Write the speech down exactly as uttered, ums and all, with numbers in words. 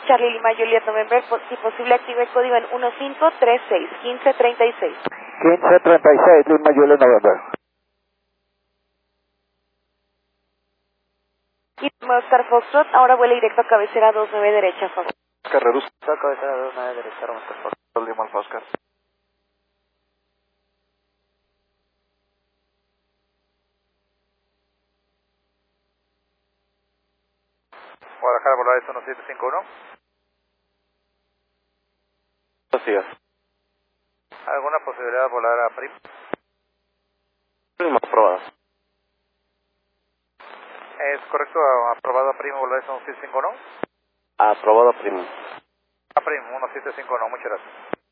Charlie Lima Juliet November, po- si posible active el código en uno cinco tres seis, quince treinta y seis. quince treinta y seis, Lima Juliet November. Y Oscar Foxtrot, ahora vuela directo a cabecera dos nueve derecha, favor. Carrerus. Cabecera dos nueve derecha, Roma Oscar Fox. Lima Alfa Oscar. Guadalajara, volar es uno siete cinco uno. Así es. ¿Alguna posibilidad de volar a Prim? Prima aprobada. ¿Es correcto? ¿Aprobado a Prim, volar es uno siete cinco uno? Aprobada prima. A Prim, uno siete cinco uno, muchas gracias.